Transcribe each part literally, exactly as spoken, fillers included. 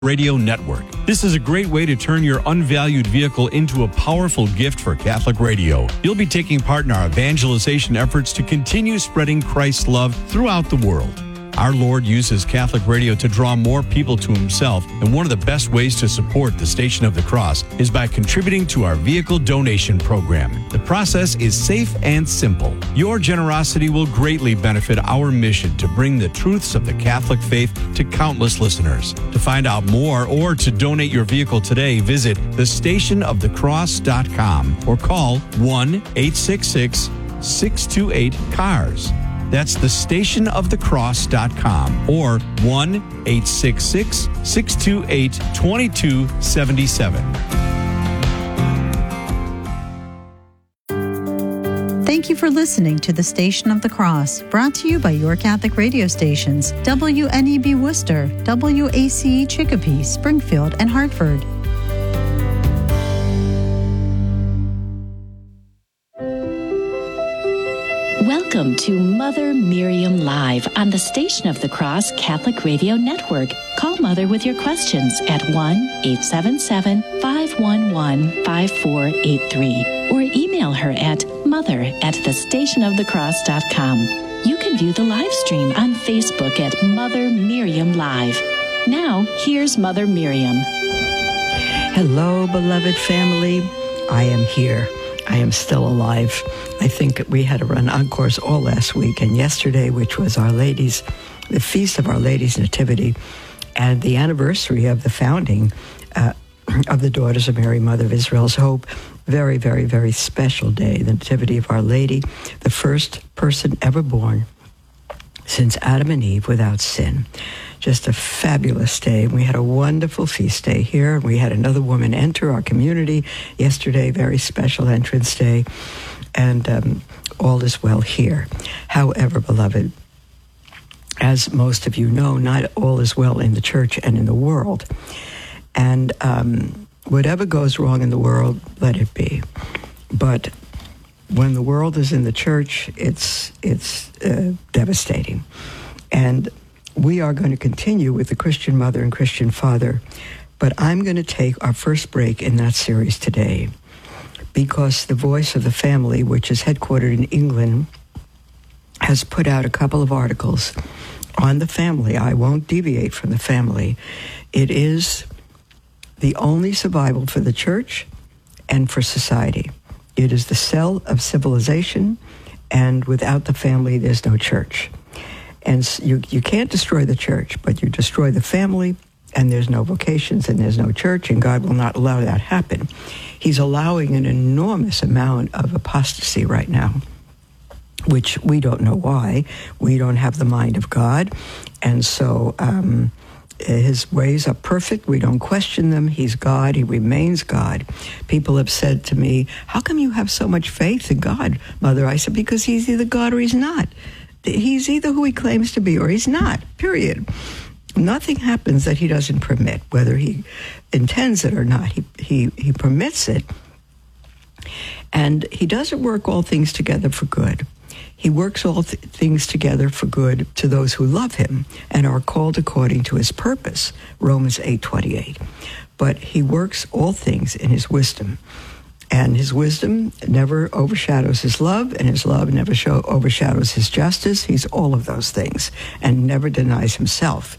Radio Network. This is a great way to turn your unvalued vehicle into a powerful gift for Catholic Radio. You'll be taking part in our evangelization efforts to continue spreading Christ's love throughout the world. Our Lord uses Catholic Radio to draw more people to Himself, and one of the best ways to support the Station of the Cross is by contributing to our vehicle donation program. The process is safe and simple. Your generosity will greatly benefit our mission to bring the truths of the Catholic faith to countless listeners. To find out more or to donate your vehicle today, visit the station of the cross dot com or call one eight six six, six two eight, C A R S. That's the station of the cross dot com or one eight six six, six two eight, two two seven seven. Thank you for listening to the Station of the Cross, brought to you by your Catholic radio stations, W N E B Worcester, W A C E Chicopee, Springfield, and Hartford. Welcome to Mother Miriam Live on the Station of the Cross Catholic Radio Network. Call Mother with your questions at one eight seven seven, five one one, five four eight three or email her at mother at the station of the cross dot com. You can view the live stream on Facebook at Mother Miriam Live. Now, here's Mother Miriam. Hello, beloved family. I am here. I am still alive. I think we had to run encores all last week and yesterday, which was Our Lady's, the Feast of Our Lady's Nativity, and the anniversary of the founding uh, of the Daughters of Mary, Mother of Israel's Hope. Very, very, very special day, the Nativity of Our Lady, the first person ever born since Adam and Eve without sin. Just a fabulous day. We had a wonderful feast day here. We had another woman enter our community yesterday, very special entrance day, and um, all is well here. However, beloved, as most of you know, not all is well in the church and in the world. And um, whatever goes wrong in the world, let it be. But when the world is in the church, it's it's uh, devastating. And we are going to continue with the Christian Mother and Christian Father, but I'm going to take our first break in that series today because the Voice of the Family, which is headquartered in England, has put out a couple of articles on the family. I won't deviate from the family. It is the only survival for the church and for society. It is the cell of civilization, and without the family, there's no church. And you you can't destroy the church, but you destroy the family, and there's no vocations, and there's no church, and God will not allow that happen. He's allowing an enormous amount of apostasy right now, which we don't know why. We don't have the mind of God, and so um, His ways are perfect. We don't question them. He's God. He remains God. People have said to me, how come you have so much faith in God, Mother? I said, because He's either God or He's not. He's either who He claims to be or He's not, period. Nothing happens that He doesn't permit, whether He intends it or not. He he he permits it. And He doesn't work all things together for good. He works all th- things together for good to those who love Him and are called according to His purpose, Romans eight twenty-eight. But He works all things in His wisdom. And His wisdom never overshadows His love, and His love never show, overshadows His justice. He's all of those things and never denies Himself.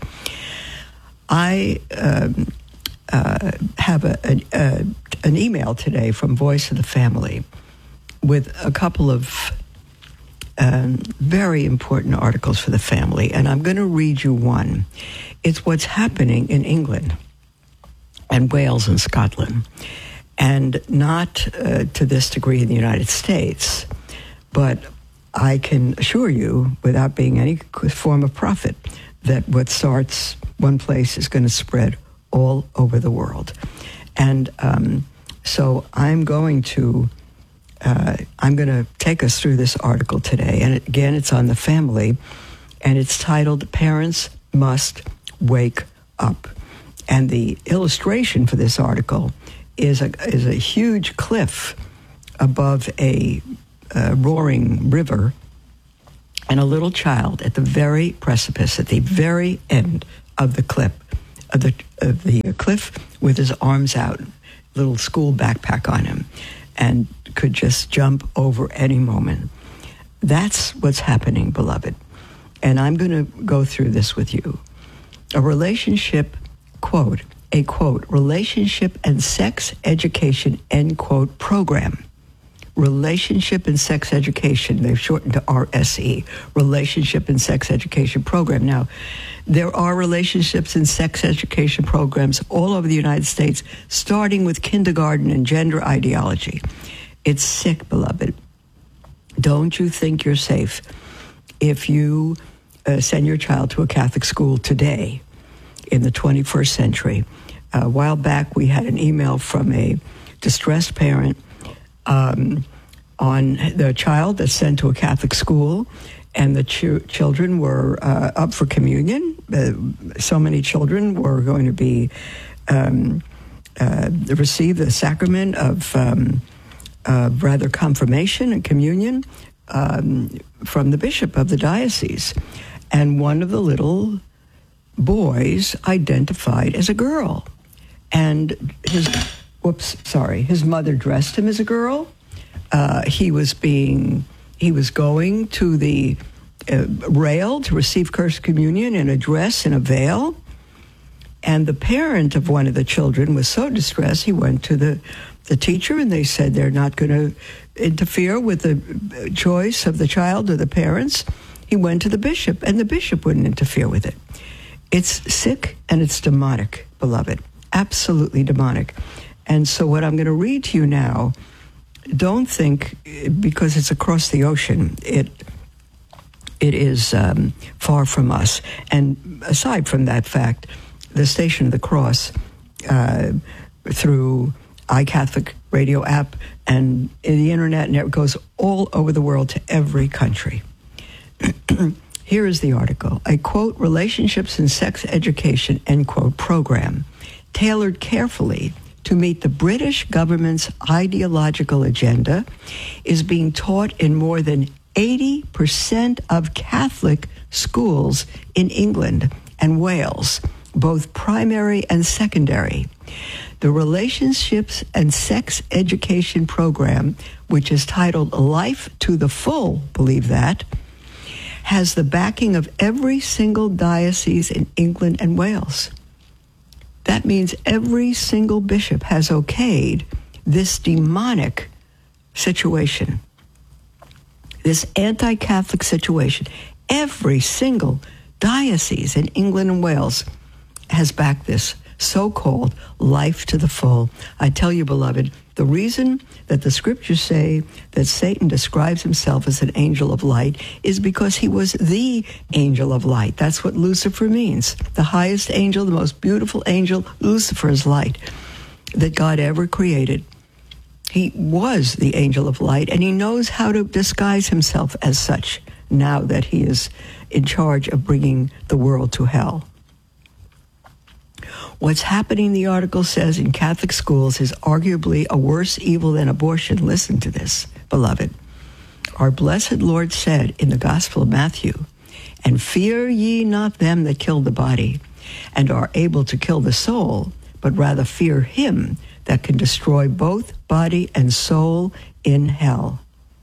I um, uh, have a, a, a, an email today from Voice of the Family with a couple of um, very important articles for the family, and I'm going to read you one. It's what's happening in England and Wales and Scotland. And not uh, to this degree in the United States, but I can assure you, without being any form of prophet, that what starts one place is going to spread all over the world. And um, so I'm going to uh, I'm going to take us through this article today. And it, again, it's on the family, and it's titled "Parents Must Wake Up." And the illustration for this article is a is a huge cliff above a, a roaring river, and a little child at the very precipice, at the very end of the cliff, of the, of the cliff with his arms out, little school backpack on him, and could just jump over any moment. That's what's happening, beloved. And I'm going to go through this with you. A relationship, quote, a quote, relationship and sex education, end quote, program. Relationship and Sex Education, they've shortened to R S E, Relationship and Sex Education Program. Now, there are relationships and sex education programs all over the United States, starting with kindergarten and gender ideology. It's sick, beloved. Don't you think you're safe if you uh, send your child to a Catholic school today in the twenty-first century? A while back, we had an email from a distressed parent Um, on the child that's sent to a Catholic school, and the ch- children were uh, up for communion. Uh, so many children were going to be um, uh, receive the sacrament of um, uh, rather confirmation and communion um, from the bishop of the diocese, and one of the little boys identified as a girl, and his Whoops, sorry. His mother dressed him as a girl. Uh, he was being, he was going to the uh, rail to receive First Communion in a dress and a veil. And the parent of one of the children was so distressed, he went to the, the teacher, and they said they're not going to interfere with the choice of the child or the parents. He went to the bishop, and the bishop wouldn't interfere with it. It's sick and it's demonic, beloved. Absolutely demonic. And so what I'm going to read to you now, don't think, because it's across the ocean, it it is um, far from us. And aside from that fact, the Station of the Cross, uh, through iCatholic radio app and the internet, and it goes all over the world to every country. Here is the article. A, quote, relationships and sex education, end quote, program tailored carefully to meet the British government's ideological agenda is being taught in more than eighty percent of Catholic schools in England and Wales, both primary and secondary. The Relationships and Sex Education Program, which is titled Life to the Full, believe that, has the backing of every single diocese in England and Wales. That means every single bishop has okayed this demonic situation, this anti-Catholic situation. Every single diocese in England and Wales has backed this so-called life to the full. I tell you, beloved, the reason that the scriptures say that Satan describes himself as an angel of light is because he was the angel of light. That's what Lucifer means. The highest angel, the most beautiful angel, Lucifer is light that God ever created. He was the angel of light, and he knows how to disguise himself as such now that he is in charge of bringing the world to hell. What's happening, the article says, in Catholic schools is arguably a worse evil than abortion. Listen to this, beloved. Our blessed Lord said in the Gospel of Matthew, "And fear ye not them that kill the body, and are able to kill the soul, but rather fear him that can destroy both body and soul in hell."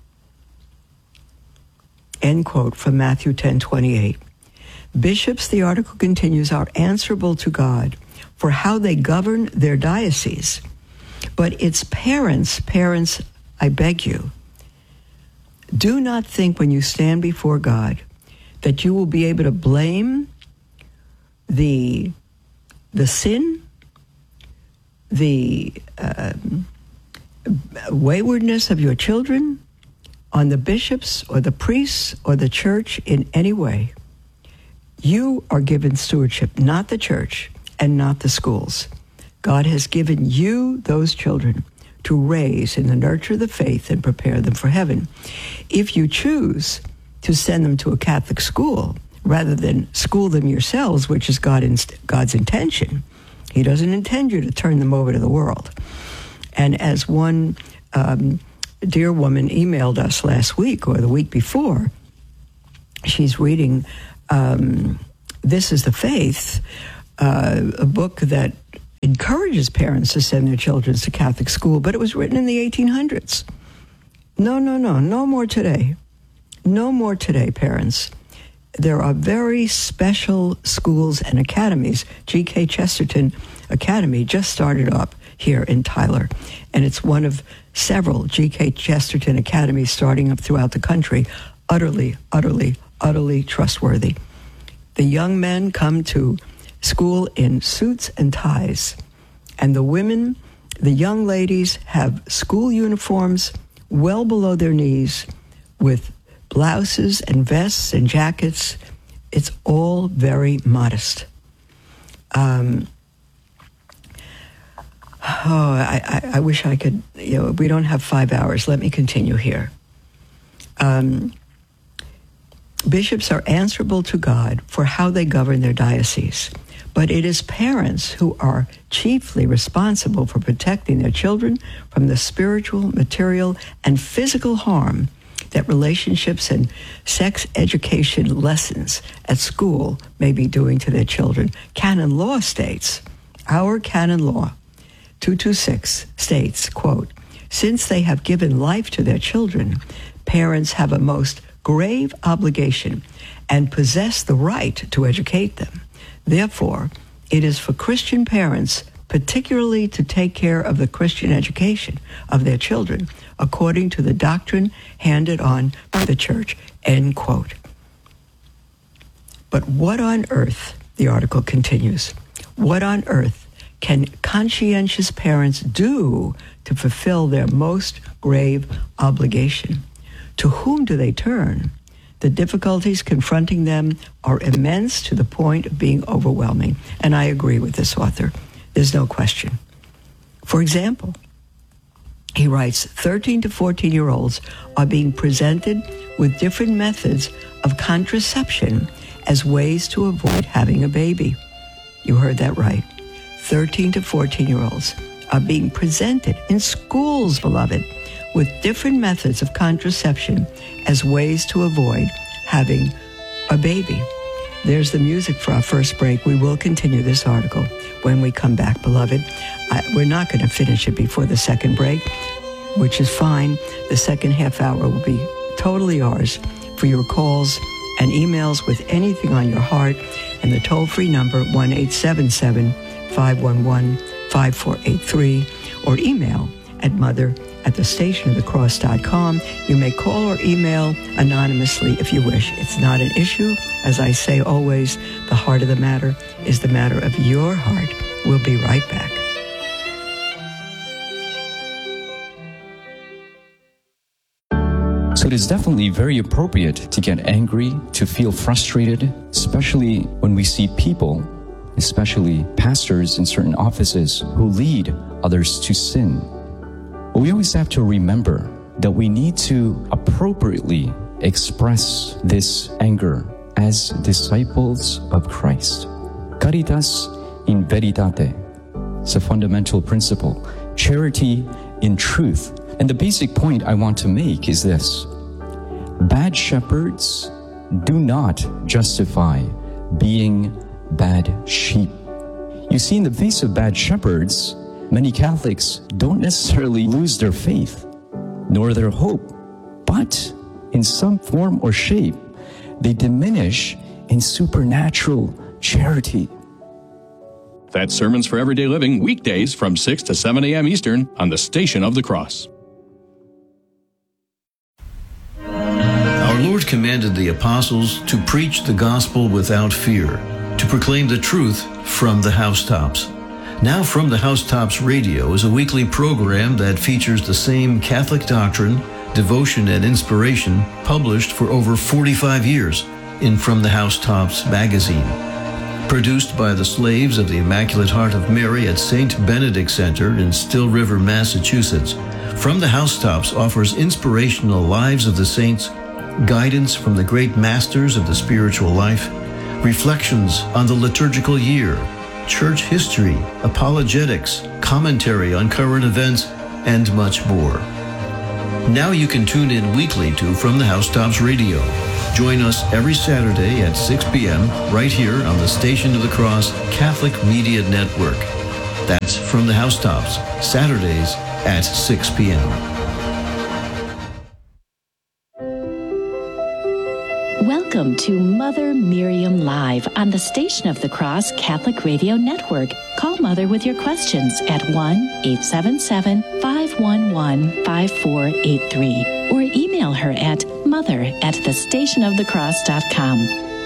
End quote from Matthew ten twenty-eight. Bishops, the article continues, are answerable to God for how they govern their diocese. But its parents, parents, I beg you, do not think when you stand before God that you will be able to blame the, the sin, the uh, waywardness of your children on the bishops or the priests or the church in any way. You are given stewardship, not the church and not the schools. God has given you those children to raise in the nurture of the faith and prepare them for heaven. If you choose to send them to a Catholic school rather than school them yourselves, which is God in, God's intention, he doesn't intend you to turn them over to the world. And as one um, dear woman emailed us last week or the week before, she's reading um, This is the Faith, uh, a book that encourages parents to send their children to Catholic school, but it was written in the eighteen hundreds. No, no, no, no more today. No more today, parents. There are very special schools and academies. G K Chesterton Academy just started up here in Tyler, and it's one of several G K Chesterton Academies starting up throughout the country, utterly, utterly, utterly trustworthy. The young men come to school in suits and ties, and the women, the young ladies, have school uniforms well below their knees with blouses and vests and jackets. It's all very modest. Um, oh, I, I, I wish I could, you know, we don't have five hours. Let me continue here. Um, bishops are answerable to God for how they govern their diocese, but it is parents who are chiefly responsible for protecting their children from the spiritual, material, and physical harm that relationships and sex education lessons at school may be doing to their children. Canon law states, our canon law, two twenty-six, states, quote, since they have given life to their children, parents have a most grave obligation and possess the right to educate them. Therefore, it is for Christian parents particularly to take care of the Christian education of their children according to the doctrine handed on by the Church, end quote. But what on earth, the article continues, what on earth can conscientious parents do to fulfill their most grave obligation? To whom do they turn? The difficulties confronting them are immense to the point of being overwhelming. And I agree with this author. There's no question. For example, he writes, thirteen to fourteen-year-olds are being presented with different methods of contraception as ways to avoid having a baby. You heard that right. thirteen to fourteen-year-olds are being presented in schools, beloved, with different methods of contraception as ways to avoid having a baby. There's the music for our first break. We will continue this article when we come back, beloved. I, we're not going to finish it before the second break, which is fine. The second half hour will be totally ours for your calls and emails with anything on your heart, and the toll-free number one eight seven seven, five one one, five four eight three, or email at mother at the station of the cross dot com. You may call or email anonymously if you wish. It's not an issue. As I say always, the heart of the matter is the matter of your heart. We'll be right back. So it is definitely very appropriate to get angry, to feel frustrated, especially when we see people, especially pastors in certain offices, who lead others to sin. But we always have to remember that we need to appropriately express this anger as disciples of Christ. Caritas in veritate. It's a fundamental principle. Charity in truth. And the basic point I want to make is this. Bad shepherds do not justify being bad sheep. You see, in the face of bad shepherds, many Catholics don't necessarily lose their faith, nor their hope, but in some form or shape, they diminish in supernatural charity. That's Sermons for Everyday Living, weekdays from six to seven a.m. Eastern on the Station of the Cross. Our Lord commanded the apostles to preach the gospel without fear, to proclaim the truth from the housetops. Now From the Housetops Radio is a weekly program that features the same Catholic doctrine, devotion, and inspiration published for over forty-five years in From the Housetops magazine. Produced by the slaves of the Immaculate Heart of Mary at Saint Benedict Center in Still River, Massachusetts, From the Housetops offers inspirational lives of the saints, guidance from the great masters of the spiritual life, reflections on the liturgical year, church history, apologetics, commentary on current events, and much more. Now you can tune in weekly to From the Housetops Radio. Join us every Saturday at six p.m. right here on the Station of the Cross Catholic Media Network. That's From the Housetops, Saturdays at six p.m. Welcome to Mother Miriam Live on the Station of the Cross Catholic Radio Network. Call Mother with your questions at one eight seven seven, five one one, five four eight three or email her at mother at the station of the cross dot com.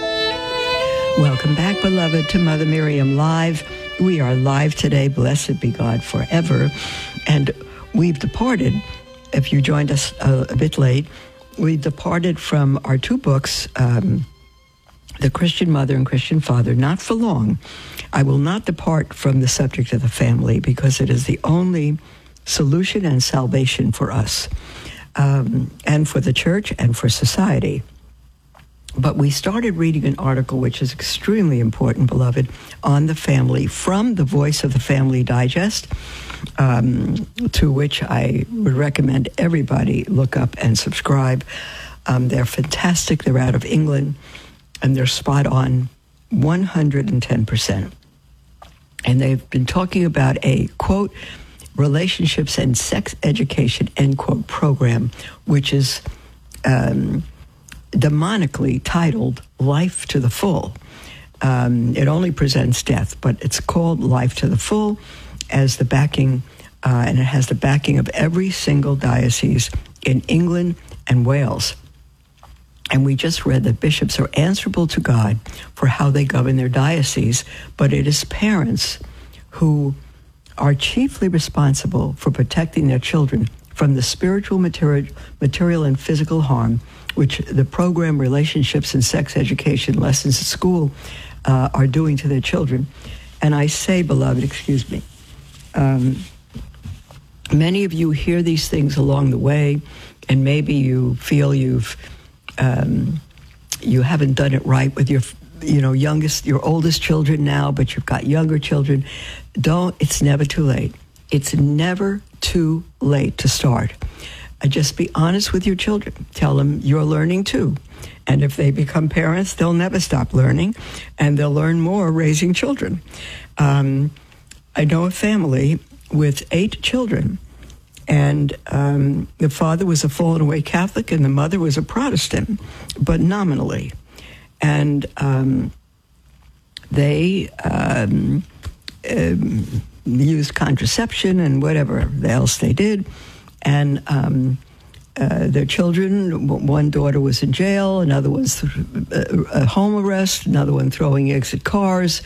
Welcome back, beloved, to Mother Miriam Live. We are live today, blessed be God forever. And we've departed, if you joined us a, a bit late, we departed from our two books, um, The Christian Mother and Christian Father, not for long. I will not depart from the subject of the family because it is the only solution and salvation for us, um, and for the church and for society. But we started reading an article which is extremely important, beloved, on the family from the Voice of the Family Digest, um, to which I would recommend everybody look up and subscribe. Um, they're fantastic. They're out of England, and they're spot on one hundred ten percent. And they've been talking about a, quote, relationships and sex education, end quote, program, which is um, demonically titled Life to the Full. Um, it only presents death, but it's called Life to the Full as the backing, uh, and it has the backing of every single diocese in England and Wales. And we just read that bishops are answerable to God for how they govern their diocese, but it is parents who are chiefly responsible for protecting their children from the spiritual, material, material and physical harm which the program Relationships and Sex Education Lessons at School uh, are doing to their children. And I say, beloved, excuse me, um, many of you hear these things along the way, and maybe you feel you've um, you haven't done it right with your, you know, youngest, your oldest children now, but you've got younger children. Don't. It's never too late. It's never too late to start. Uh, just be honest with your children. Tell them you're learning too. And if they become parents, they'll never stop learning, and they'll learn more raising children. Um, I know a family with eight children, and um, the father was a fallen away Catholic, and the mother was a Protestant, but nominally. And um, they um, um, used contraception and whatever else they did. And um, uh, their children, one daughter was in jail, another was a home arrest, another one throwing eggs at cars,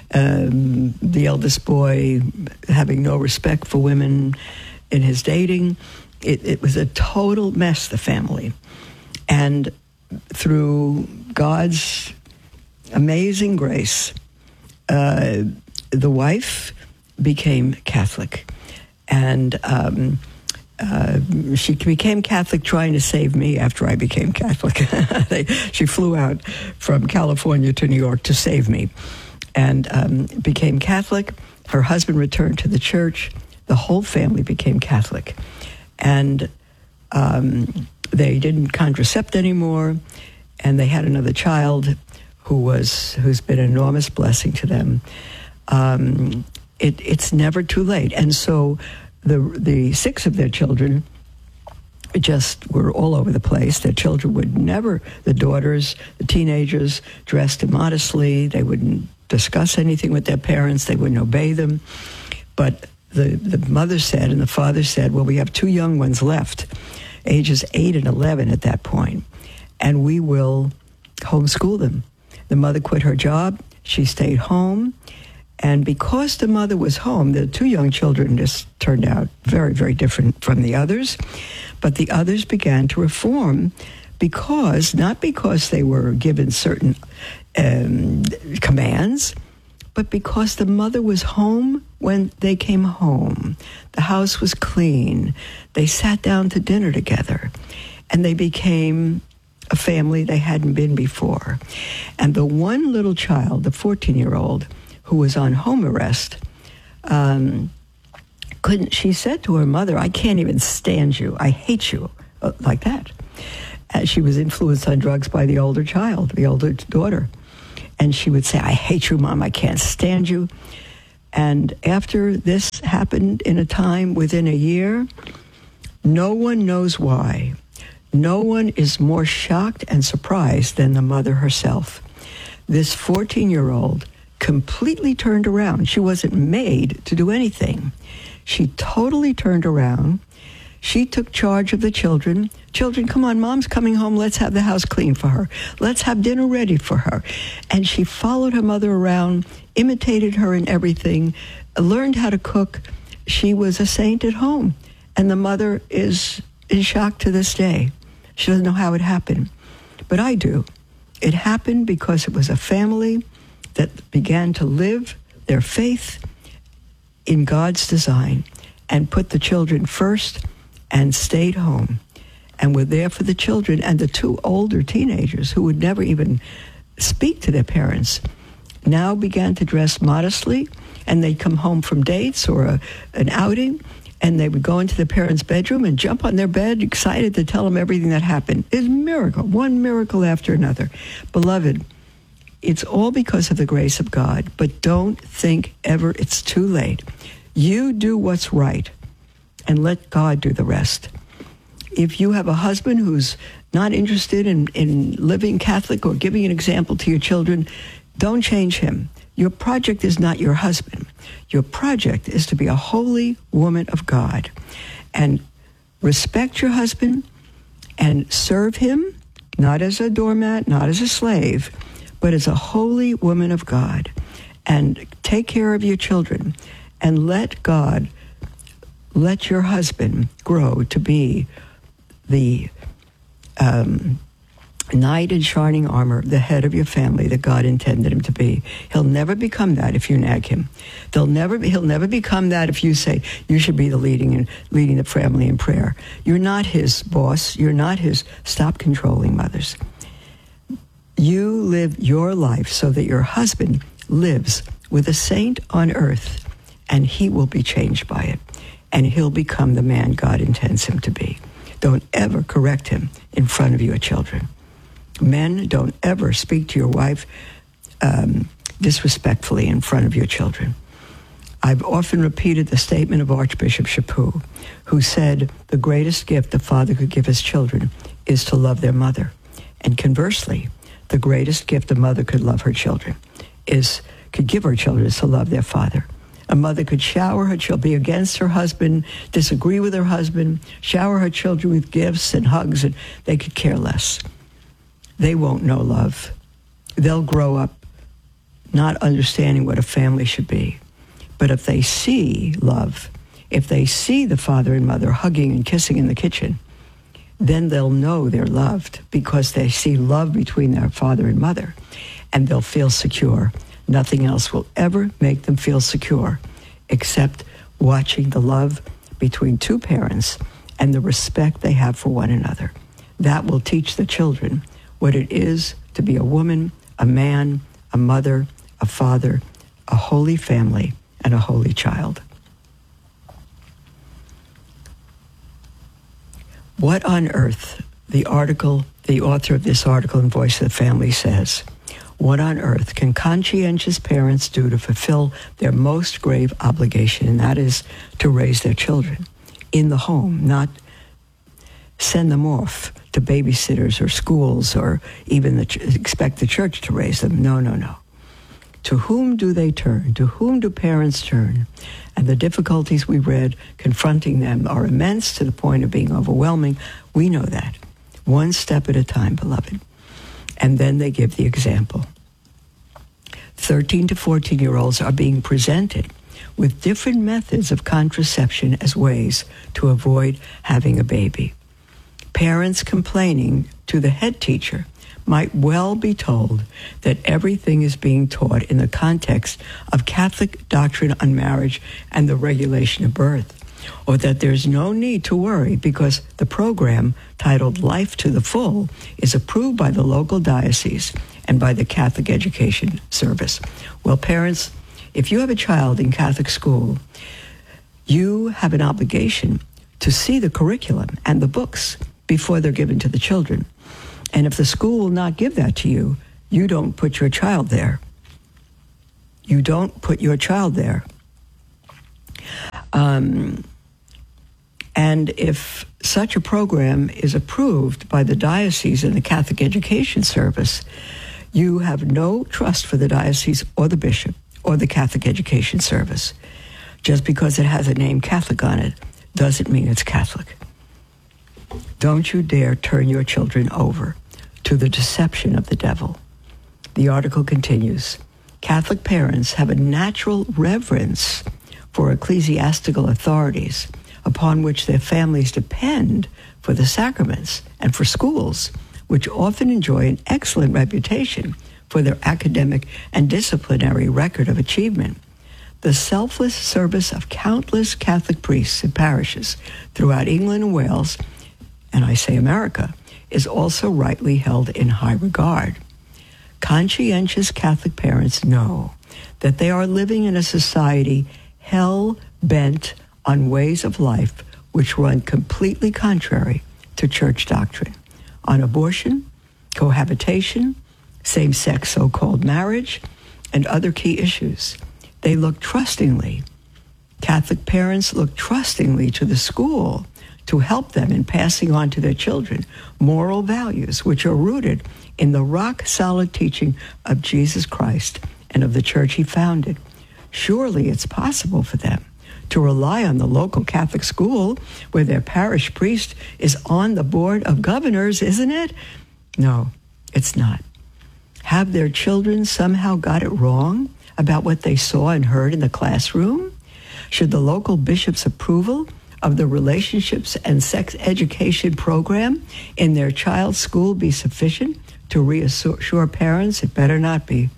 um, the eldest boy having no respect for women in his dating. It, it was a total mess, the family. And through God's amazing grace, uh, the wife became Catholic. And um, uh, she became Catholic trying to save me after I became Catholic. they, she flew out from California to New York to save me, and um, became Catholic. Her husband returned to the church. The whole family became Catholic. And um, they didn't contracept anymore, and they had another child who was who's been an enormous blessing to them. Um, it, it's never too late. And so the the six of their children just were all over the place. Their children would never, the daughters, the teenagers, dressed immodestly. They wouldn't discuss anything with their parents. They wouldn't obey them. But the, the mother said and the father said, well, we have two young ones left, ages eight and eleven at that point, and we will homeschool them. The mother quit her job. She stayed home. And because the mother was home, the two young children just turned out very, very different from the others. But the others began to reform because, not because they were given certain um, commands, but because the mother was home when they came home. The house was clean. They sat down to dinner together, and they became a family they hadn't been before. And the one little child, the fourteen-year-old, who was on home arrest, um, couldn't, she said to her mother, I can't even stand you. I hate you, uh, like that. And she was influenced on drugs by the older child, the older daughter. And she would say, I hate you, Mom. I can't stand you. And after this happened in a time within a year, no one knows why. No one is more shocked and surprised than the mother herself. This fourteen-year-old completely turned around. She wasn't made to do anything. She totally turned around. She took charge of the children. Children, come on, Mom's coming home. Let's have the house clean for her. Let's have dinner ready for her. And she followed her mother around, imitated her in everything, learned how to cook. She was a saint at home. And the mother is in shock to this day. She doesn't know how it happened. But I do. It happened because it was a family that began to live their faith in God's design and put the children first and stayed home and were there for the children. And the two older teenagers who would never even speak to their parents now began to dress modestly, and they'd come home from dates or a, an outing, and they would go into their parents' bedroom and jump on their bed, excited to tell them everything that happened. It's a miracle, one miracle after another. Beloved, it's all because of the grace of God, but don't think ever it's too late. You do what's right, and let God do the rest. If you have a husband who's not interested in, in living Catholic or giving an example to your children, don't change him. Your project is not your husband. Your project is to be a holy woman of God. And respect your husband and serve him, not as a doormat, not as a slave, but as a holy woman of God. And take care of your children. And let God, let your husband grow to be the um, knight in shining armor, the head of your family that God intended him to be. He'll never become that if you nag him. They'll never. He'll never become that if you say you should be the leading and leading the family in prayer. You're not his boss. You're not his. Stop controlling mothers. You live your life so that your husband lives with a saint on earth, and he will be changed by it, and he'll become the man God intends him to be. Don't ever correct him in front of your children. Men, don't ever speak to your wife um, disrespectfully in front of your children. I've often repeated the statement of Archbishop Chaput, who said the greatest gift a father could give his children is to love their mother. And conversely, the greatest gift a mother could love her children is, could give her children is to love their father. A mother could shower her children, be against her husband, disagree with her husband, shower her children with gifts and hugs, and they could care less. They won't know love. They'll grow up not understanding what a family should be. But if they see love, if they see the father and mother hugging and kissing in the kitchen, then they'll know they're loved because they see love between their father and mother, and they'll feel secure. Nothing else will ever make them feel secure except watching the love between two parents and the respect they have for one another. That will teach the children what it is to be a woman, a man, a mother, a father, a holy family, and a holy child. What on earth, the article, the author of this article in Voice of the Family says, what on earth can conscientious parents do to fulfill their most grave obligation, and that is to raise their children in the home, not send them off to babysitters or schools or even the ch- expect the church to raise them. No, no, no. To whom do they turn? To whom do parents turn? And the difficulties we read confronting them are immense to the point of being overwhelming. We know that. One step at a time, beloved. And then they give the example. thirteen to fourteen-year-olds are being presented with different methods of contraception as ways to avoid having a baby. Parents complaining to the head teacher might well be told that everything is being taught in the context of Catholic doctrine on marriage and the regulation of birth, or that there's no need to worry because the program titled Life to the Full is approved by the local diocese and by the Catholic Education Service. Well, parents, if you have a child in Catholic school, you have an obligation to see the curriculum and the books, before they're given to the children. And if the school will not give that to you, you don't put your child there. You don't put your child there. Um, and if such a program is approved by the diocese and the Catholic Education Service, you have no trust for the diocese or the bishop or the Catholic Education Service. Just because it has a name Catholic on it doesn't mean it's Catholic. Don't you dare turn your children over to the deception of the devil. The article continues. Catholic parents have a natural reverence for ecclesiastical authorities upon which their families depend for the sacraments and for schools, which often enjoy an excellent reputation for their academic and disciplinary record of achievement. The selfless service of countless Catholic priests in parishes throughout England and Wales, and I say America, is also rightly held in high regard. Conscientious Catholic parents know that they are living in a society hell-bent on ways of life which run completely contrary to church doctrine, on abortion, cohabitation, same-sex so-called marriage, and other key issues. They look trustingly, Catholic parents look trustingly to the school to help them in passing on to their children moral values which are rooted in the rock-solid teaching of Jesus Christ and of the church he founded. Surely it's possible for them to rely on the local Catholic school where their parish priest is on the board of governors, isn't it? No, it's not. Have their children somehow got it wrong about what they saw and heard in the classroom? Should the local bishop's approval of the relationships and sex education program in their child's school be sufficient to reassure parents? It better not be.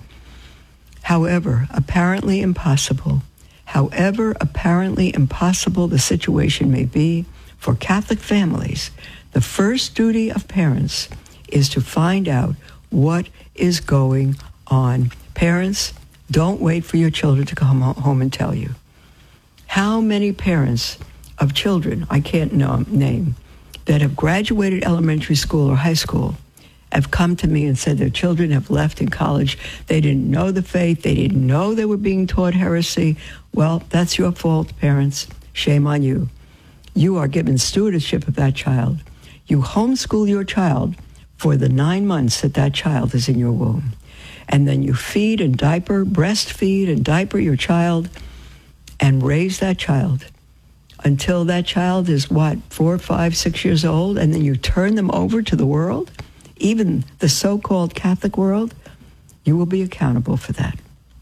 However apparently impossible, however apparently impossible the situation may be for Catholic families, the first duty of parents is to find out what is going on. Parents, don't wait for your children to come home and tell you. How many parents of children, I can't know, name, that have graduated elementary school or high school have come to me and said their children have left in college. They didn't know the faith. They didn't know they were being taught heresy. Well, that's your fault, parents. Shame on you. You are given stewardship of that child. You homeschool your child for the nine months that that child is in your womb. And then you feed and diaper, breastfeed and diaper your child and raise that child until that child is, what, four, five, six years old, and then you turn them over to the world, even the so-called Catholic world. You will be accountable for that.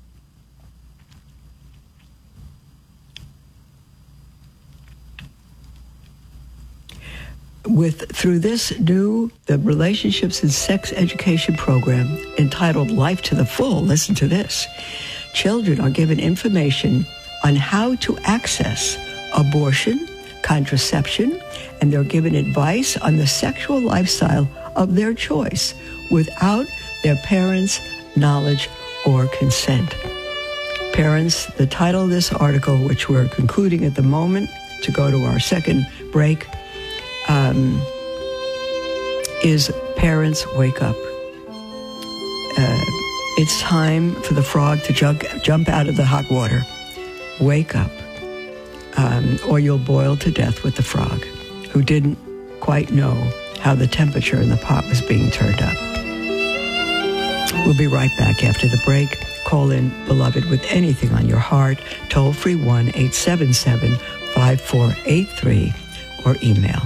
With through this new, the Relationships and Sex Education program entitled Life to the Full, listen to this, children are given information on how to access abortion, contraception, and they're given advice on the sexual lifestyle of their choice without their parents' knowledge or consent. Parents, the title of this article, which we're concluding at the moment to go to our second break, um, is Parents Wake Up. Uh, it's time for the frog to jump, jump out of the hot water. Wake up. Um, or you'll boil to death with the frog, who didn't quite know how the temperature in the pot was being turned up. We'll be right back after the break. Call in, beloved, with anything on your heart. Toll free one eight seven seven, five four eight three or email.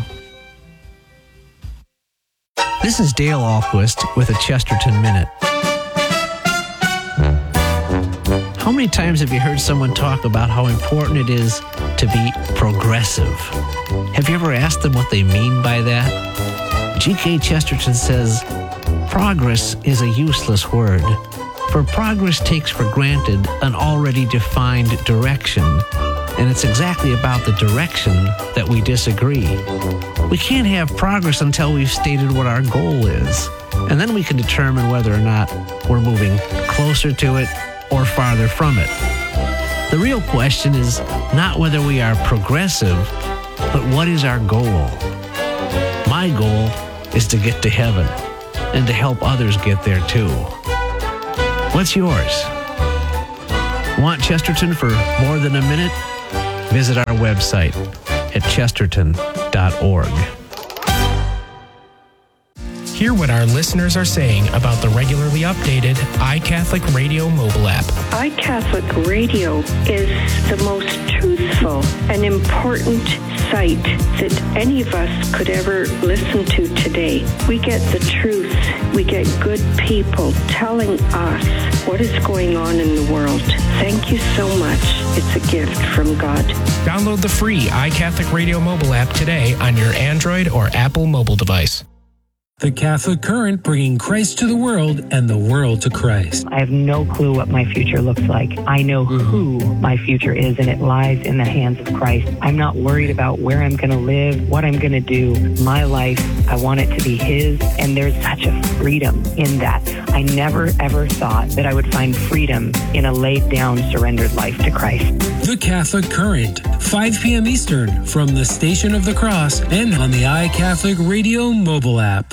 This is Dale Ahlquist with a Chesterton Minute. How many times have you heard someone talk about how important it is to be progressive? Have you ever asked them what they mean by that? G K Chesterton says, progress is a useless word, for progress takes for granted an already defined direction, and it's exactly about the direction that we disagree. We can't have progress until we've stated what our goal is, and then we can determine whether or not we're moving closer to it or farther from it. The real question is not whether we are progressive, but what is our goal? My goal is to get to heaven and to help others get there too. What's yours? Want Chesterton for more than a minute? Visit our website at chesterton dot org. Hear what our listeners are saying about the regularly updated iCatholic Radio mobile app. iCatholic Radio is the most truthful and important site that any of us could ever listen to today. We get the truth. We get good people telling us what is going on in the world. Thank you so much. It's a gift from God. Download the free iCatholic Radio mobile app today on your Android or Apple mobile device. The Catholic Current, bringing Christ to the world and the world to Christ. I have no clue what my future looks like. I know who my future is, and it lies in the hands of Christ. I'm not worried about where I'm going to live, what I'm going to do. My life, I want it to be His, and there's such a freedom in that. I never, ever thought that I would find freedom in a laid-down, surrendered life to Christ. The Catholic Current, five p.m. Eastern, from the Station of the Cross and on the iCatholic Radio mobile app.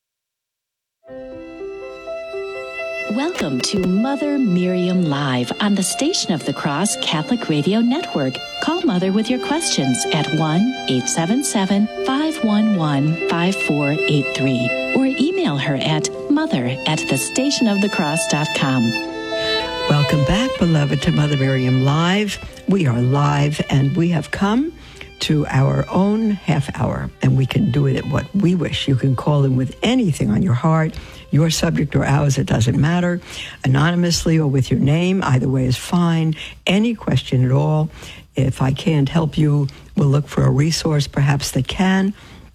Welcome to Mother Miriam Live on the Station of the Cross Catholic Radio Network. Call Mother with your questions at one eight seven seven, five one one, five four eight three or email her at mother at the station of the cross dot com. Welcome back, beloved, to Mother Miriam Live. We are live, and we have come to our own half hour, and we can do it at what we wish. You can call in with anything on your heart, your subject or ours, it doesn't matter, anonymously or with your name. Either way is fine. Any question at all. If I can't help you, we'll look for a resource perhaps that can.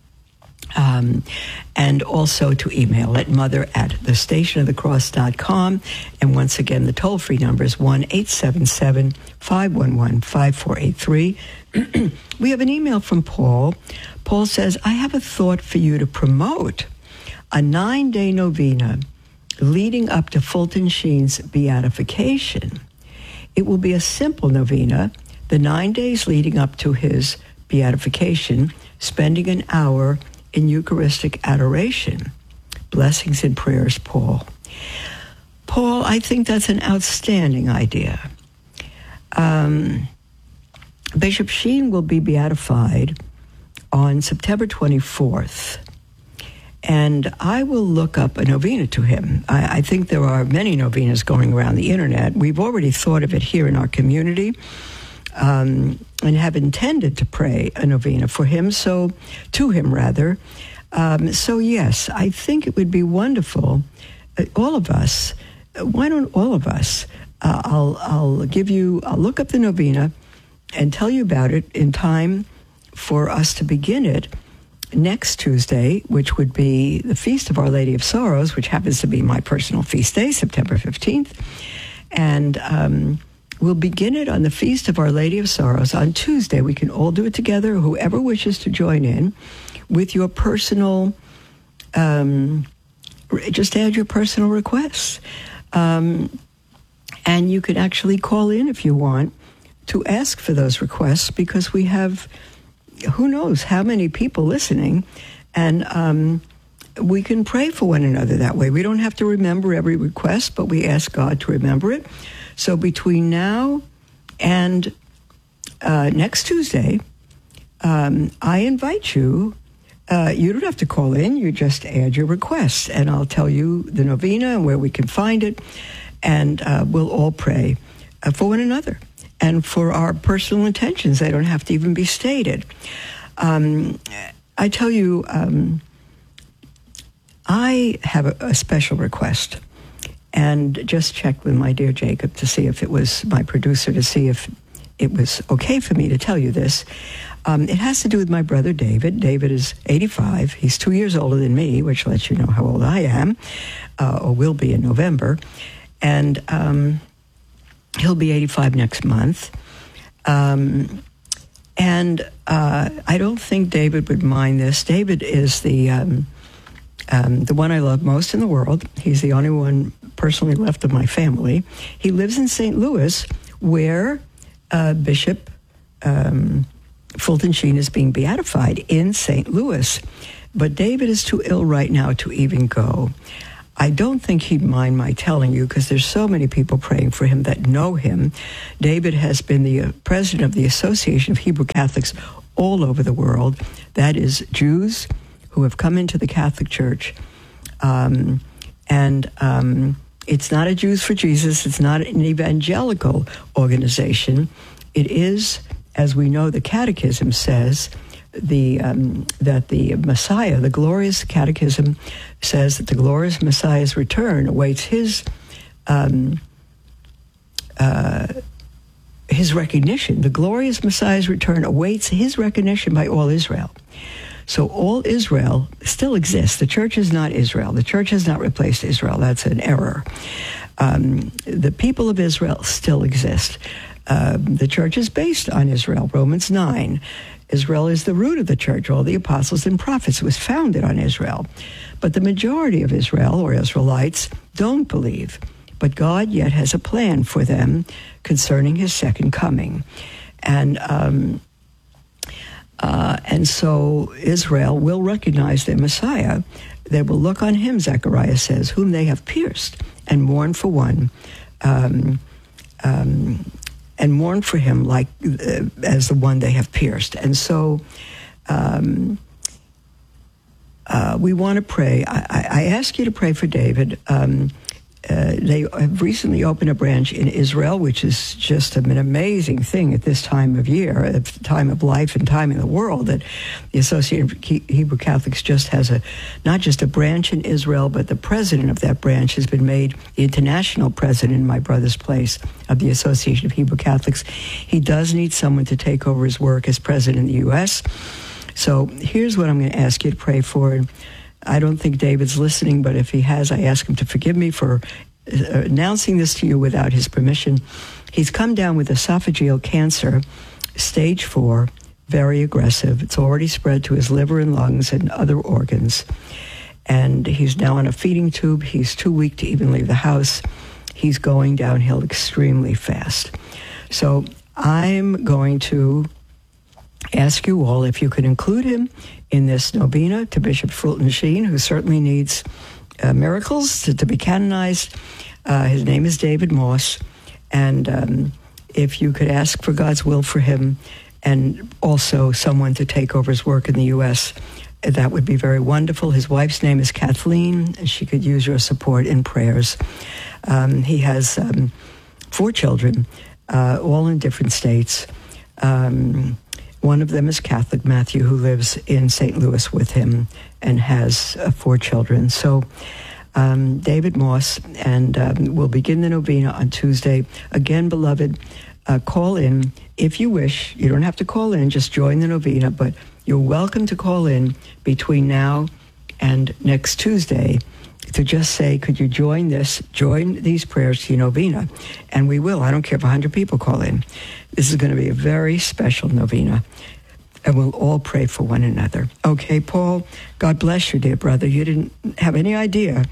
Um, and also to email at mother at the station of the cross dot com. And once again, the toll-free number is one eight seven seven, five one one, five four eight three. We have an email from Paul. Paul says, I have a thought for you to promote a nine-day novena leading up to Fulton Sheen's beatification. It will be a simple novena, the nine days leading up to his beatification, spending an hour in Eucharistic adoration. Blessings and prayers, Paul. Paul, I think that's an outstanding idea. Um, Bishop Sheen will be beatified on September twenty-fourth. And I will look up a novena to him. I, I think there are many novenas going around the internet. We've already thought of it here in our community um, and have intended to pray a novena for him, so to him rather. Um, so yes, I think it would be wonderful. Uh, all of us, uh, why don't all of us? Uh, I'll I'll give you. I'll look up the novena and tell you about it in time for us to begin it next Tuesday, which would be the Feast of Our Lady of Sorrows, which happens to be my personal feast day, September fifteenth. And um, we'll begin it on the Feast of Our Lady of Sorrows on Tuesday. We can all do it together, whoever wishes to join in, with your personal, um, just add your personal requests. Um, and you can actually call in if you want to ask for those requests, because we have who knows how many people listening, and um, we can pray for one another that way. We don't have to remember every request, but we ask God to remember it. So between now and uh, next Tuesday, um, I invite you. Uh, you don't have to call in. You just add your requests, and I'll tell you the novena and where we can find it, and uh, we'll all pray uh, for one another and for our personal intentions. They don't have to even be stated. Um, I tell you, um, I have a, a special request, and just checked with my dear Jacob to see if it was, my producer, to see if it was okay for me to tell you this. Um, it has to do with my brother David. David is eighty-five. He's two years older than me, which lets you know how old I am, uh, or will be in November. And um, he'll be eighty-five next month. Um, and uh, I don't think David would mind this. David is the um, um, the one I love most in the world. He's the only one personally left of my family. He lives in Saint Louis, where uh, Bishop um, Fulton Sheen is being beatified in Saint Louis. But David is too ill right now to even go. I don't think he'd mind my telling you, because there's so many people praying for him that know him. David has been the uh, president of the Association of Hebrew Catholics all over the world. That is Jews who have come into the Catholic Church. Um, and um, it's not a Jews for Jesus. It's not an evangelical organization. It is, as we know, the Catechism says, the um, that the Messiah, the glorious Catechism, says that the glorious Messiah's return awaits his um, uh, his recognition. The glorious Messiah's return awaits his recognition by all Israel. So all Israel still exists. The church is not Israel. The church has not replaced Israel. That's an error. Um, the people of Israel still exist. Uh, the church is based on Israel. Romans nine. Israel is the root of the church. All the apostles and prophets was founded on Israel. But the majority of Israel, or Israelites, don't believe. But God yet has a plan for them concerning his second coming. And um, uh, and so Israel will recognize their Messiah. They will look on him, Zechariah says, whom they have pierced, and mourn for one. Um, um, and mourn for him like uh, as the one they have pierced. And so um, uh, we want to pray. I, I ask you to pray for David. Um, uh, they have recently opened a branch in Israel, which is just an amazing thing at this time of year, at the time of life and time in the world, that the Association of Hebrew Catholics just has a, not just a branch in Israel, but the president of that branch has been made the international president, in my brother's place, of the Association of Hebrew Catholics. He does need someone to take over his work as president in the U S. So here's what I'm going to ask you to pray for. I don't think David's listening, but if he has, I ask him to forgive me for announcing this to you without his permission. He's come down with esophageal cancer, stage four, very aggressive. It's already spread to his liver and lungs and other organs. And he's now on a feeding tube. He's too weak to even leave the house. He's going downhill extremely fast. So I'm going to ask you all if you could include him in this novena to Bishop Fulton Sheen, who certainly needs uh, miracles to, to be canonized. Uh, his name is David Moss. And um, if you could ask for God's will for him, and also someone to take over his work in the U S, that would be very wonderful. His wife's name is Kathleen, and she could use your support in prayers. Um, he has um, four children, uh, all in different states. Um, one of them is Catholic, Matthew, who lives in Saint Louis with him and has uh, four children. So um, David Moss, and um, we'll begin the novena on Tuesday. Again, beloved, uh, call in if you wish. You don't have to call in, just join the novena, but you're welcome to call in between now and next Tuesday to just say, could you join this, join these prayers to your novena? And we will. I don't care if one hundred people call in. This is going to be a very special novena, and we'll all pray for one another. Okay, Paul, God bless you, dear brother. You didn't have any idea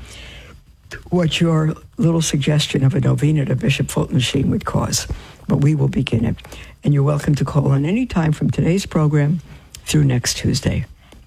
what your little suggestion of a novena to Bishop Fulton Sheen would cause, but we will begin it. And you're welcome to call in any time from today's program through next Tuesday.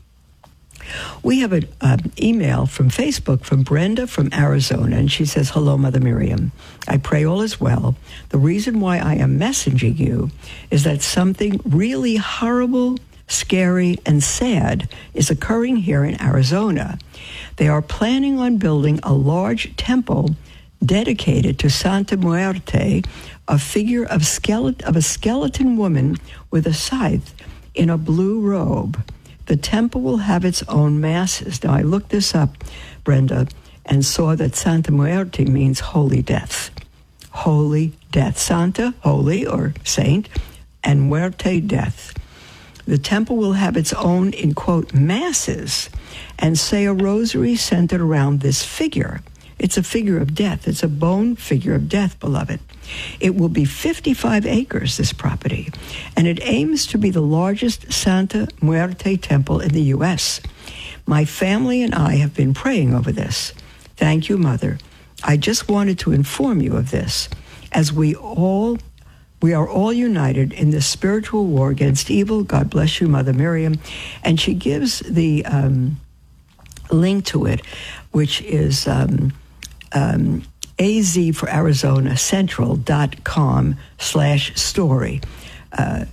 We have an uh, email from Facebook from Brenda from Arizona, and she says, hello, Mother Miriam. I pray all is well. The reason why I am messaging you is that something really horrible, scary, and sad is occurring here in Arizona. They are planning on building a large temple dedicated to Santa Muerte, a figure of, skeleton, of a skeleton woman with a scythe in a blue robe. The temple will have its own masses. Now, I looked this up, Brenda, and saw that Santa Muerte means holy death. Holy death. Santa, holy or saint, and muerte, death. The temple will have its own, in quote, masses, and say a rosary centered around this figure. It's a figure of death. It's a bone figure of death, beloved. It will be fifty-five acres, this property, and it aims to be the largest Santa Muerte temple in the U S. My family and I have been praying over this. Thank you, Mother. I just wanted to inform you of this, as we all, we are all united in this spiritual war against evil. God bless you, Mother Miriam. And she gives the um, link to it, which is um, um, A Z for Arizona Central.com slash story. Uh,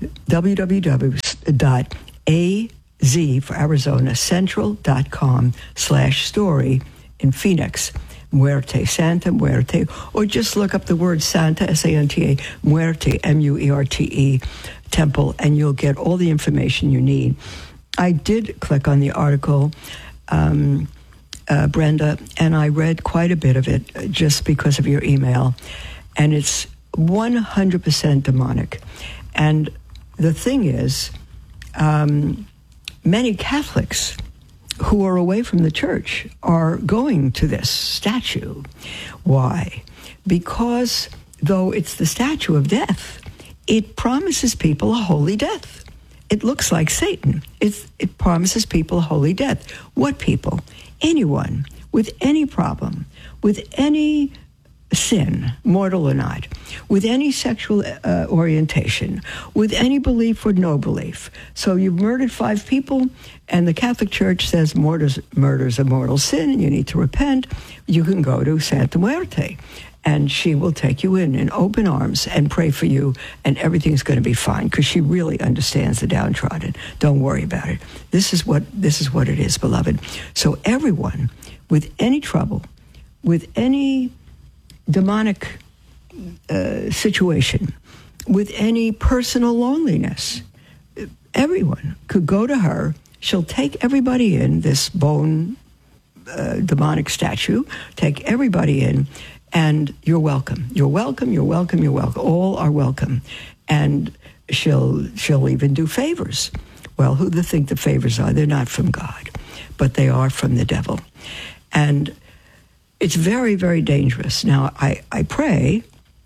www.az for Arizona Central.com slash story in Phoenix. Muerte, Santa Muerte, or just look up the word Santa, S A N T A, Muerte, M U E R T E, temple, and you'll get all the information you need. I did click on the article, um, uh, Brenda, and I read quite a bit of it just because of your email, and it's one hundred percent demonic. And the thing is, um, many Catholics who are away from the church are going to this statue. Why? Because though it's the statue of death, it promises people a holy death. It looks like Satan. It's, it promises people a holy death. What people? Anyone with any problem, with any sin, mortal or not, with any sexual uh, orientation, with any belief or no belief. So you've murdered five people, and the Catholic Church says murder's, murder's a mortal sin, and you need to repent. You can go to Santa Muerte, and she will take you in in open arms and pray for you, and everything's going to be fine, because she really understands the downtrodden. Don't worry about it. This is what this is what it is, beloved. So everyone with any trouble, with any demonic uh, situation, with any personal loneliness, everyone could go to her. She'll take everybody in, this bone uh, demonic statue, take everybody in, and you're welcome. You're welcome, you're welcome, you're welcome. All are welcome. And she'll she'll even do favors. Well, who do they think the favors are? They're not from God, but they are from the devil. And it's very, very dangerous. Now, I, I pray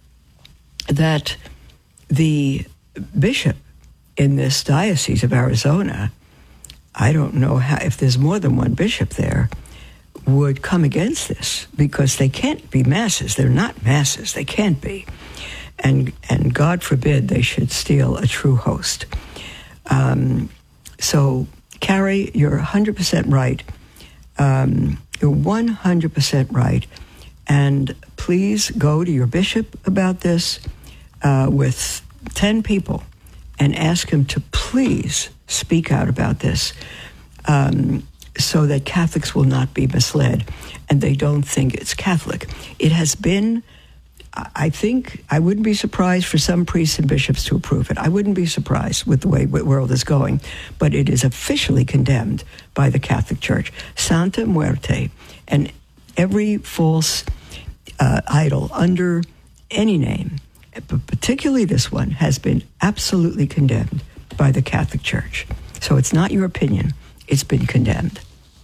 that the bishop in this diocese of Arizona, I don't know how, if there's more than one bishop there, would come against this, because they can't be masses. They're not masses. They can't be. And and God forbid they should steal a true host. Um, so, Carrie, you're one hundred percent right. Um, you're one hundred percent right. And please go to your bishop about this uh, with ten people and ask him to please speak out about this, um, so that Catholics will not be misled and they don't think it's Catholic. It has been, I think, I wouldn't be surprised for some priests and bishops to approve it. I wouldn't be surprised with the way the world is going, but it is officially condemned by the Catholic Church. Santa Muerte and every false uh, idol under any name, but particularly this one, has been absolutely condemned by the Catholic Church. So it's not your opinion. It's been condemned.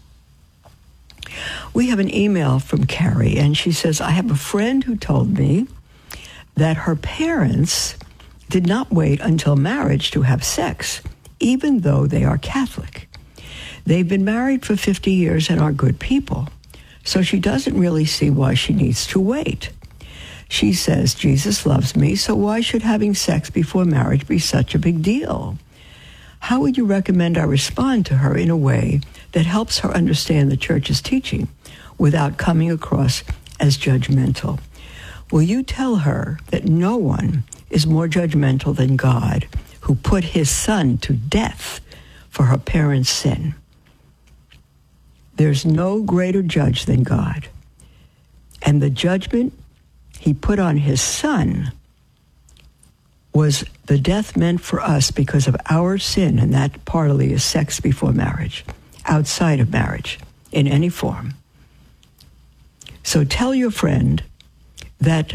We have an email from Carrie, and she says, I have a friend who told me that her parents did not wait until marriage to have sex, even though they are Catholic. They've been married for fifty years and are good people, so she doesn't really see why she needs to wait. She says, Jesus loves me, so why should having sex before marriage be such a big deal? How would you recommend I respond to her in a way that helps her understand the Church's teaching without coming across as judgmental? Will you tell her that no one is more judgmental than God, who put his son to death for her parents' sin? There's no greater judge than God. And the judgment he put on his son was the death meant for us because of our sin, and that partly is sex before marriage, outside of marriage, in any form. So tell your friend that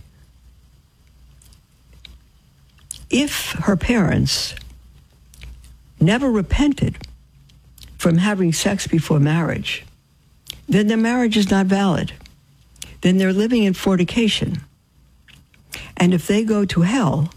if her parents never repented from having sex before marriage, then their marriage is not valid. Then they're living in fornication. And if they go to hell,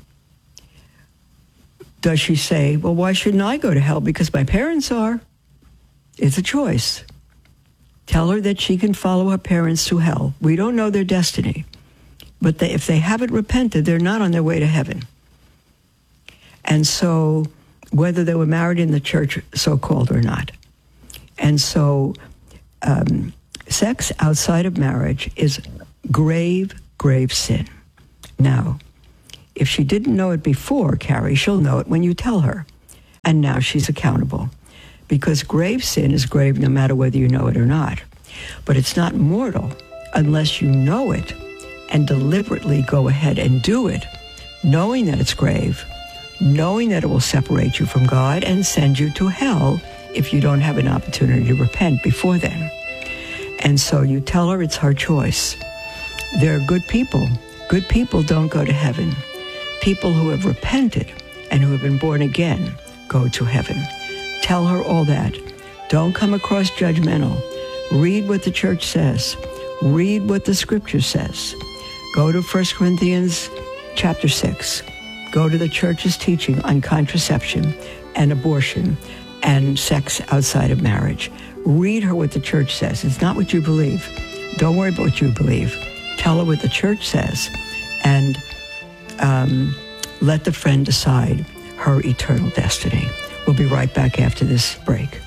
does she say, well, why shouldn't I go to hell? Because my parents are. It's a choice. Tell her that she can follow her parents to hell. We don't know their destiny. But they, if they haven't repented, they're not on their way to heaven. And so, whether they were married in the church, so-called, or not. And so, um, sex outside of marriage is grave, grave sin. Now, if she didn't know it before, Carrie, she'll know it when you tell her. And now she's accountable. Because grave sin is grave no matter whether you know it or not. But it's not mortal unless you know it and deliberately go ahead and do it, knowing that it's grave, knowing that it will separate you from God and send you to hell if you don't have an opportunity to repent before then. And so you tell her it's her choice. They're good people. Good people don't go to heaven. People who have repented and who have been born again go to heaven. Tell her all that. Don't come across judgmental. Read what the church says. Read what the scripture says. Go to First Corinthians chapter six. Go to the church's teaching on contraception and abortion and sex outside of marriage. Read her what the church says. It's not what you believe. Don't worry about what you believe. Tell her what the church says, and um, let the friend decide her eternal destiny. We'll be right back after this break.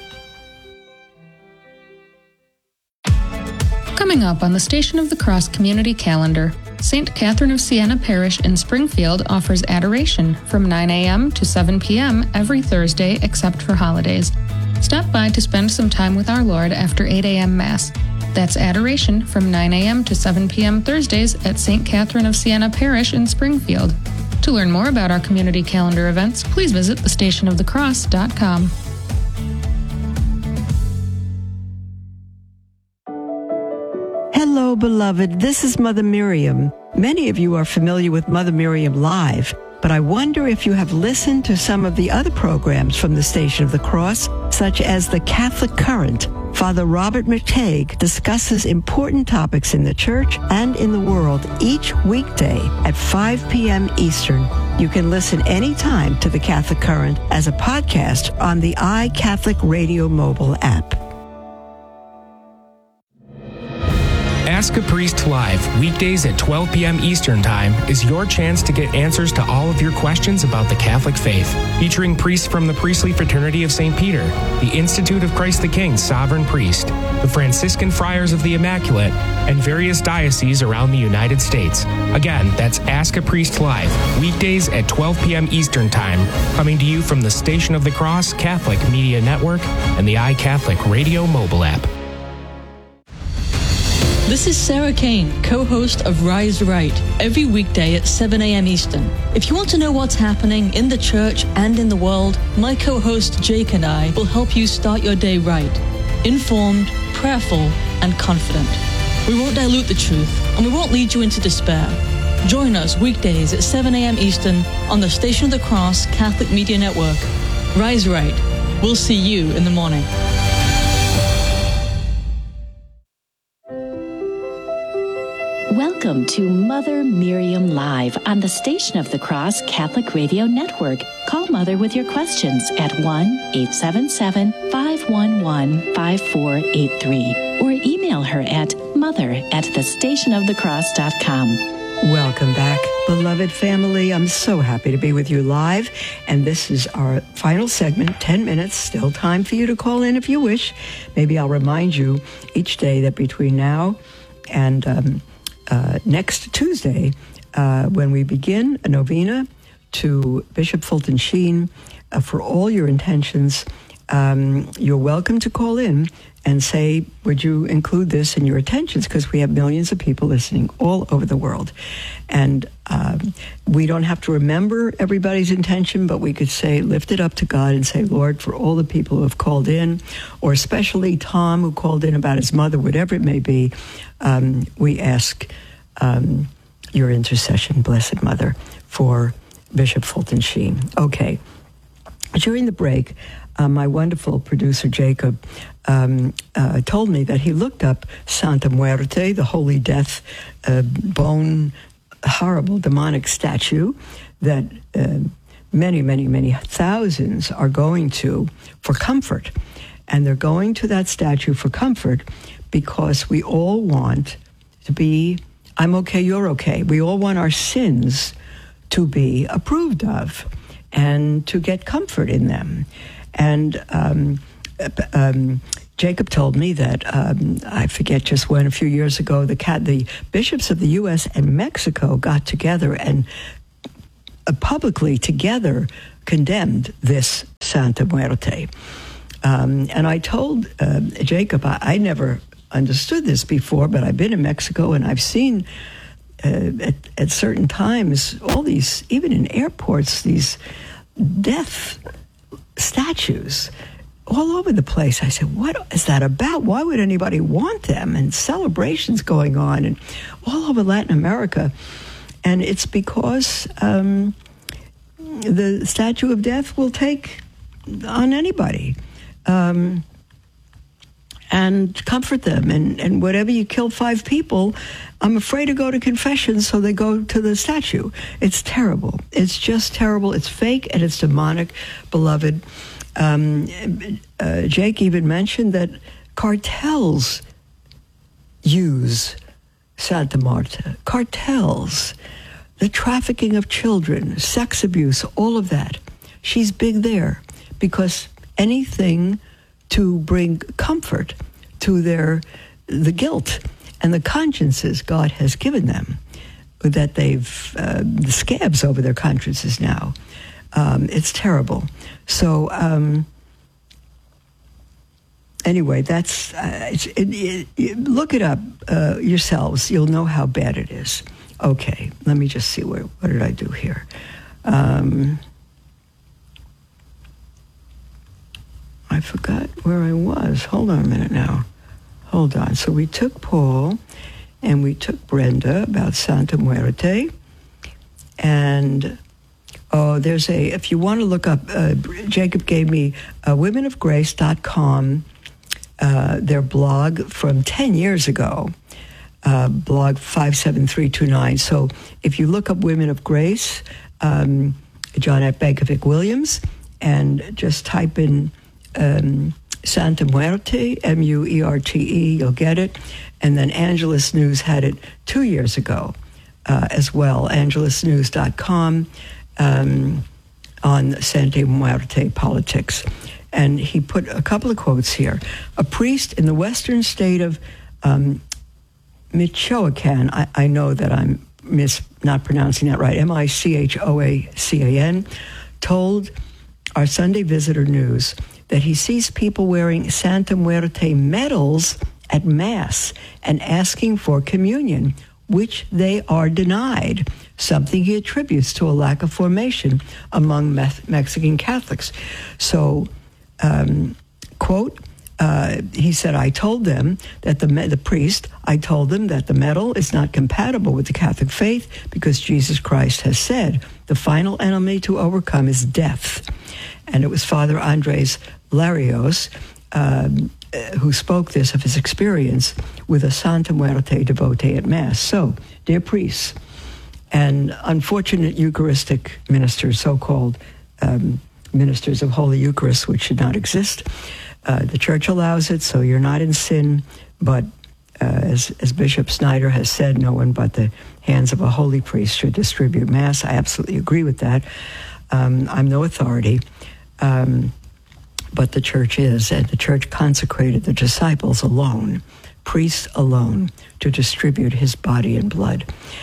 Coming up on the Station of the Cross community calendar, Saint Catherine of Siena Parish in Springfield offers adoration from nine a.m. to seven p.m. every Thursday except for holidays. Stop by to spend some time with our Lord after eight a.m. Mass. That's adoration from nine a.m. to seven p.m. Thursdays at Saint Catherine of Siena Parish in Springfield. To learn more about our community calendar events, please visit the station of the cross dot com. Hello, beloved. This is Mother Miriam. Many of you are familiar with Mother Miriam Live, but I wonder if you have listened to some of the other programs from the Station of the Cross, such as the Catholic Current. Father Robert McTague discusses important topics in the church and in the world each weekday at five p.m. Eastern. You can listen anytime to the Catholic Current as a podcast on the iCatholic Radio mobile app. Ask a Priest Live, weekdays at twelve p.m. Eastern Time, is your chance to get answers to all of your questions about the Catholic faith. Featuring priests from the Priestly Fraternity of Saint Peter, the Institute of Christ the King Sovereign Priest, the Franciscan Friars of the Immaculate, and various dioceses around the United States. Again, that's Ask a Priest Live, weekdays at twelve p.m. Eastern Time, coming to you from the Station of the Cross Catholic Media Network and the iCatholic Radio mobile app. This is Sarah Kane, co-host of Rise Right, every weekday at seven a.m. Eastern. If you want to know what's happening in the church and in the world, my co-host Jake and I will help you start your day right, informed, prayerful, and confident. We won't dilute the truth, and we won't lead you into despair. Join us weekdays at seven a.m. Eastern on the Station of the Cross Catholic Media Network. Rise Right. We'll see you in the morning. Welcome to Mother Miriam Live on the Station of the Cross Catholic Radio Network. Call Mother with your questions at one eight seven seven, five one one, five four eight three or email her at mother at the station of the cross dot com. Welcome back, beloved family. I'm so happy to be with you live. And this is our final segment, ten minutes. Still time for you to call in if you wish. Maybe I'll remind you each day that between now and um, uh, next Tuesday, uh, when we begin a novena to Bishop Fulton Sheen, uh, for all your intentions, um, you're welcome to call in and say, would you include this in your intentions? Because we have millions of people listening all over the world. And um, we don't have to remember everybody's intention, but we could say, lift it up to God and say, Lord, for all the people who have called in, or especially Tom, who called in about his mother, whatever it may be, um, we ask um, your intercession, Blessed Mother, for Bishop Fulton Sheen. Okay. During the break, uh, my wonderful producer, Jacob, um, uh, told me that he looked up Santa Muerte, the Holy Death uh, bone, horrible demonic statue that uh, many, many, many thousands are going to for comfort. And they're going to that statue for comfort because we all want to be, I'm okay, you're okay. We all want our sins to be approved of and to get comfort in them. And um, um, Jacob told me that, um, I forget just when, a few years ago, the, cat, the bishops of the U S and Mexico got together and uh, publicly together condemned this Santa Muerte. Um, and I told uh, Jacob, I, I never understood this before, but I've been in Mexico and I've seen uh, at, at certain times all these, even in airports, these death statues all over the place. I said, what is that about? Why would anybody want them? And celebrations going on and all over Latin America. And it's because um, the statue of death will take on anybody. Um, and comfort them. And, and whatever you kill five people, I'm afraid to go to confession, so they go to the statue. It's terrible. It's just terrible. It's fake and it's demonic, beloved. Um, uh, Jake even mentioned that cartels use Santa Marta. Cartels, the trafficking of children, sex abuse, all of that. She's big there because anything to bring comfort to their the guilt and the consciences God has given them, that they've uh, the scabs over their consciences now. Um, it's terrible. So um, anyway, that's uh, it's, it, it, it, look it up uh, yourselves. You'll know how bad it is. Okay, let me just see where what did I do here. Um, I forgot where I was. Hold on a minute now. Hold on. So we took Paul and we took Brenda about Santa Muerte. And, oh, there's a, if you want to look up, uh, Jacob gave me uh, women of grace dot com, uh, their blog from ten years ago, uh, blog five seven three two nine. So if you look up Women of Grace, um, John F. Bankovic Williams, and just type in Um, Santa Muerte, M U E R T E, you'll get it. And then Angelus News had it two years ago uh, as well, angelus news dot com, um, on Santa Muerte politics. And he put a couple of quotes here. A priest in the western state of um, Michoacan, I, I know that I'm mis- not pronouncing that right, M I C H O A C A N, told our Sunday Visitor News that he sees people wearing Santa Muerte medals at Mass and asking for communion, which they are denied, something he attributes to a lack of formation among Me- Mexican Catholics. So, um, quote, uh, he said, I told them that the, the priest, I told them that the medal is not compatible with the Catholic faith because Jesus Christ has said the final enemy to overcome is death. And it was Father Andres Larios, um, who spoke this of his experience with a Santa Muerte devotee at Mass. So, dear priests and unfortunate Eucharistic ministers, so-called um, ministers of Holy Eucharist, which should not exist, uh, the Church allows it, so you're not in sin, but uh, as, as Bishop Snyder has said, no one but the hands of a holy priest should distribute Mass. I absolutely agree with that. Um, I'm no authority. Um, but the church is, and the church consecrated the disciples alone, priests alone, to distribute his body and blood.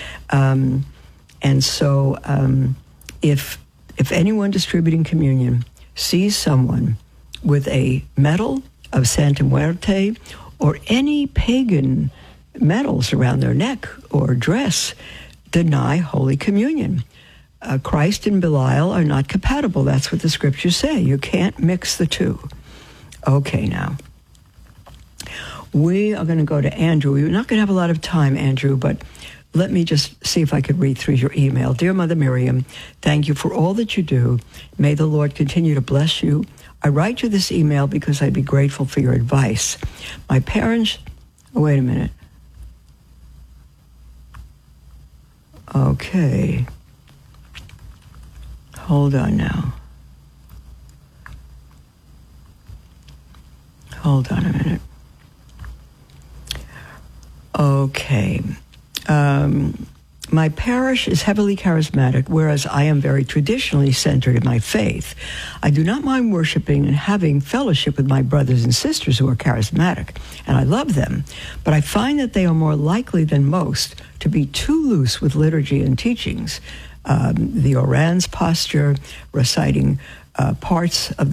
Um, and so um, if if anyone distributing communion sees someone with a medal of Santa Muerte or any pagan medals around their neck or dress, deny Holy Communion. Uh, Christ and Belial are not compatible. That's what the scriptures say. You can't mix the two. Okay, now. We are going to go to Andrew. We're not going to have a lot of time, Andrew, but let me just see if I could read through your email. Dear Mother Miriam, thank you for all that you do. May the Lord continue to bless you. I write you this email because I'd be grateful for your advice. My parents... Oh, wait a minute. Okay. Hold on now. Hold on a minute. Okay. Um, My parish is heavily charismatic, whereas I am very traditionally centered in my faith. I do not mind worshiping and having fellowship with my brothers and sisters who are charismatic, and I love them, but I find that they are more likely than most to be too loose with liturgy and teachings. Um, the orans posture, reciting uh, parts of the